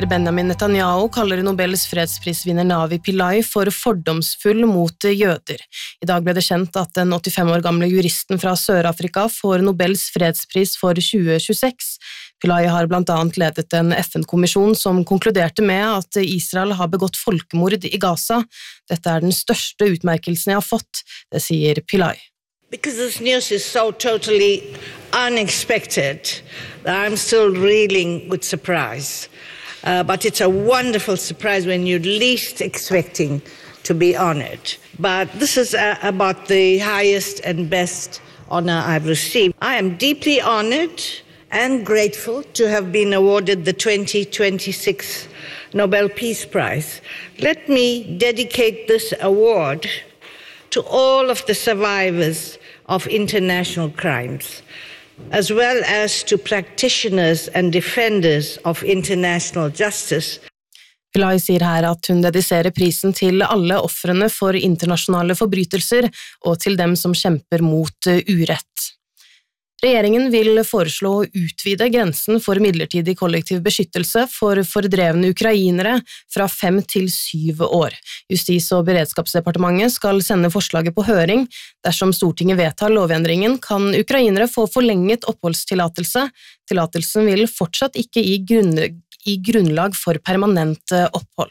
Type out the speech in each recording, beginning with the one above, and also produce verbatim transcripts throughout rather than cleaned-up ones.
premierminister Benjamin Netanyahu kaller Nobels fredsprisvinner Navi Pillay for fordomsfull mot jøder. I dag ble det kjent at den åttifem år gamle juristen fra Sør-Afrika får Nobels fredspris for tjue tjueseks. Pillay har blant annet ledet en F N-kommisjon som konkluderte med at Israel har begått folkemord i Gaza. Dette er den største utmerkelsen jeg har fått, det sier Pillay. Because this news is so totally unexpected that I'm still reeling with surprise. Uh, but it's a wonderful surprise when you're least expecting to be honored. But this is uh, about the highest and best honor I've received. I am deeply honored and grateful to have been awarded the twenty twenty-six Nobel Peace Prize. Let me dedicate this award to all of the survivors of international crimes, as well as to practitioners and defenders of international justice. Pillay sier her at hun dediserer prisen til alle ofrene for internasjonale forbrytelser og til dem som kjemper mot urett. Regjeringen vil foreslå å utvide grensen for midlertidig kollektiv beskyttelse for fordrevne ukrainere fra fem til syv år. Justis- og beredskapsdepartementet skal sende forslaget på høring. Dersom Stortinget vedtar lovendringen, kan ukrainere få forlenget oppholdstillatelse. Tillatelsen vil fortsatt ikke gi, grunn, gi grunnlag for permanent opphold.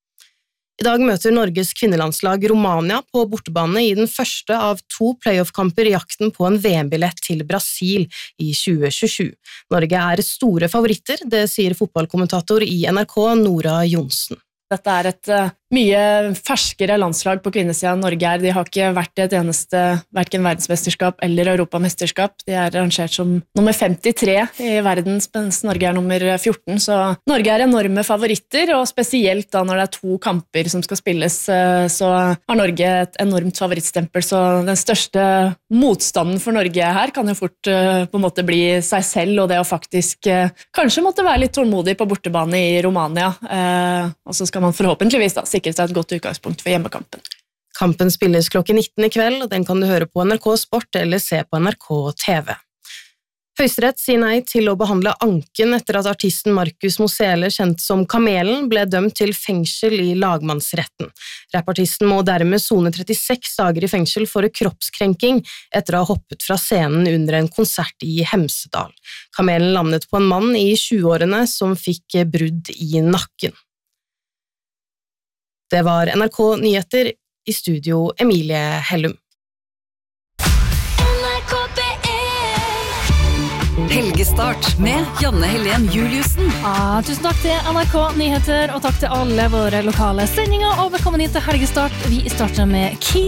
I dag møter Norges kvinnelandslag Romania på bortebane i den første av to playoff-kamper i jakten på en V M-billett til Brasil i tjue tjuesju. Norge er store favoritter, det sier fotballkommentator i N R K Nora Johnsen. Dette er et uh, mye ferskere landslag på kvinnesiden Norge er. De har ikke vært i et eneste, hverken verdensmesterskap eller europamesterskap. De er rangert som nummer femtitre i verden, mens Norge er nummer fjorten. Så Norge er enorme favoritter, og spesielt da når det er to kamper som skal spilles, uh, så har Norge et enormt favorittstempel. Så den største motstanden for Norge her kan jo fort uh, på en måte bli seg selv, og det å faktisk uh, kanskje måtte være litt tålmodig på bortebane i Romania. Uh, og så skal man forhåpentligvis da sikre seg et godt utgangspunkt for hjemmekampen. Kampen spilles klokken nitten i kveld, og den kan du høre på N R K Sport eller se på N R K T V. Høyesterett sier nei til å behandle anken etter at artisten Markus Mosele, kjent som Kamelen, ble dømt til fengsel i lagmannsretten. Rappartisten må dermed sone trettiseks dager i fengsel for kroppskrenking etter å ha hoppet fra scenen under en konsert i Hemsedal. Kamelen landet på en mann i tjueårene som fikk brudd i nakken. Det var N R K Nyheter, i studio Emilie Hellum. Helgestart med Janne Helen Juliussen. Ah, tusen takk til N R K Nyheter, og takk til alle våre lokale sendinger, og velkommen hit til Helgestart. Vi starter med Key.